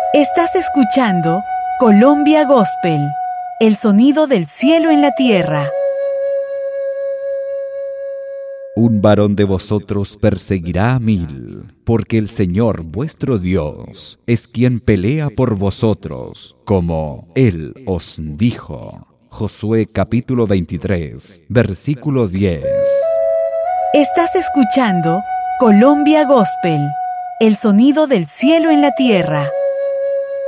Estás escuchando Colombia Gospel, el sonido del cielo en la tierra. Un varón de vosotros perseguirá a 1000, porque el Señor vuestro Dios es quien pelea por vosotros, como Él os dijo. Josué capítulo 23, versículo 10. Estás escuchando Colombia Gospel, el sonido del cielo en la tierra.